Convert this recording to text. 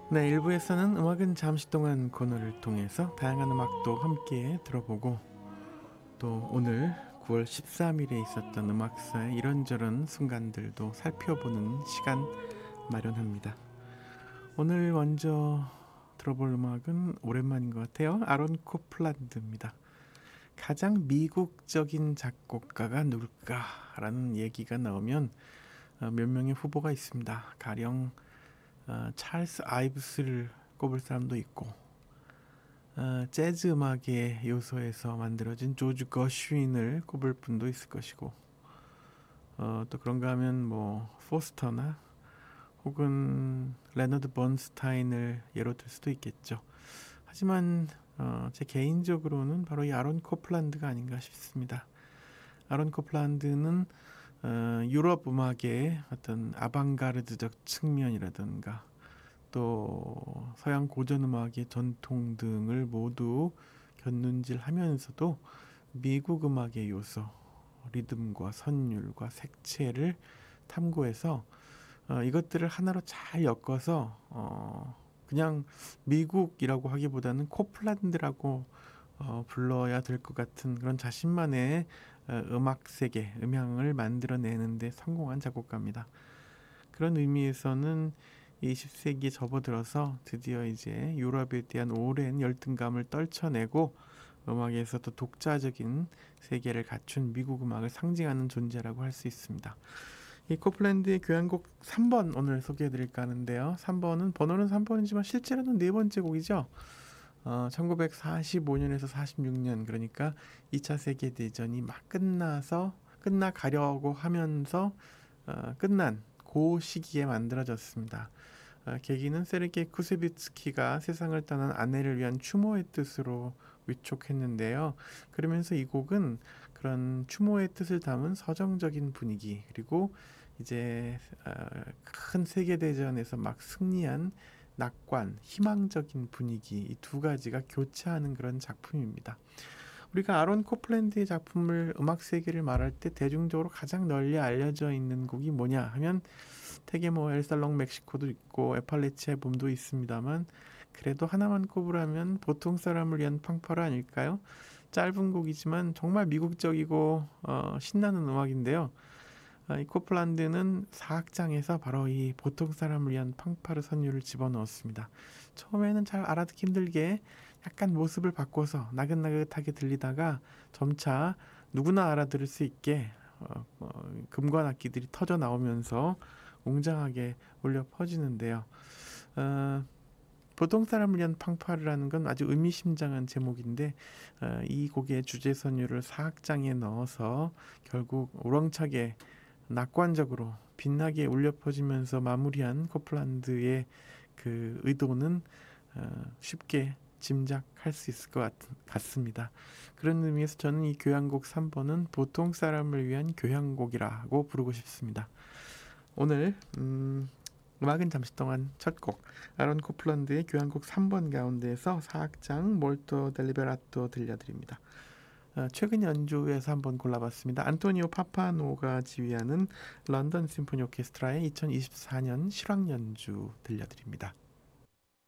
네, 일부에서는 음악은 잠시 동안 코너를 통해서 다양한 음악도 함께 들어보고 또 오늘 9월 13일에 있었던 음악사의 이런저런 순간들도 살펴보는 시간 마련합니다. 오늘 먼저 들어볼 음악은 오랜만인 것 같아요. 아론 코플란드입니다. 가장 미국적인 작곡가가 누굴까라는 얘기가 나오면 몇 명의 후보가 있습니다. 가령 찰스 아이브스를 꼽을 사람도 있고 재즈 음악의 요소에서 만들어진 조지 거슈윈을 꼽을 분도 있을 것이고 또 그런가 하면 뭐 포스터나 혹은 레너드 번스타인을 예로 들 수도 있겠죠. 하지만 제 개인적으로는 바로 이 아론 코플란드가 아닌가 싶습니다. 아론 코플란드는 유럽 음악의 어떤 아방가르드적 측면이라든가 또 서양 고전 음악의 전통 등을 모두 견눈질하면서도 미국 음악의 요소, 리듬과 선율과 색채를 탐구해서 이것들을 하나로 잘 엮어서 그냥 미국이라고 하기보다는 코플란드라고 불러야 될 것 같은 그런 자신만의 음악 세계, 음향을 만들어내는데 성공한 작곡가입니다. 그런 의미에서는 20세기에 접어들어서 드디어 이제 유럽에 대한 오랜 열등감을 떨쳐내고 음악에서도 독자적인 세계를 갖춘 미국 음악을 상징하는 존재라고 할 수 있습니다. 이 코플랜드의 교향곡 3번 오늘 소개해드릴까 하는데요. 3번은 번호는 3번이지만 실제로는 네 번째 곡이죠. 1945년에서 46년, 그러니까 2차 세계대전이 막 끝나가려고 하면서 끝난 그 시기에 만들어졌습니다. 계기는 세르게이 쿠세비츠키가 세상을 떠난 아내를 위한 추모의 뜻으로 위촉했는데요. 그러면서 이 곡은 그런 추모의 뜻을 담은 서정적인 분위기, 그리고 이제 큰 세계대전에서 막 승리한 낙관, 희망적인 분위기, 이 두 가지가 교차하는 그런 작품입니다. 우리가 아론 코플랜드의 작품을 음악 세계를 말할 때 대중적으로 가장 널리 알려져 있는 곡이 뭐냐 하면 되게 뭐 엘살롱 멕시코도 있고 에팔레치의 봄도 있습니다만, 그래도 하나만 꼽으라면 보통 사람을 위한 팡파르 아닐까요? 짧은 곡이지만 정말 미국적이고 신나는 음악인데요. 이 코플란드는 사악장에서 바로 이 보통 사람을 위한 팡파르 선율을 집어넣었습니다. 처음에는 잘 알아듣기 힘들게 약간 모습을 바꿔서 나긋나긋하게 들리다가 점차 누구나 알아들을 수 있게 금관 악기들이 터져 나오면서 웅장하게 울려 퍼지는데요. 어, 보통 사람을 위한 팡파르라는 건 아주 의미심장한 제목인데 이 곡의 주제 선율을 사악장에 넣어서 결국 우렁차게 낙관적으로 빛나게 울려 퍼지면서 마무리한 코플란드의 그 의도는 쉽게 짐작할 수 있을 것 같습니다. 그런 의미에서 저는 이 교향곡 3번은 보통 사람을 위한 교향곡이라고 부르고 싶습니다. 오늘 음악은 잠시 동안 첫 곡 아론 코플란드의 교향곡 3번 가운데에서 사악장 몰토 델리베라토 들려드립니다. 최근 연주에서 한번 골라봤습니다. 안토니오 파파노가 지휘하는 런던 심포니 오케스트라의 2024년 실황 연주 들려드립니다.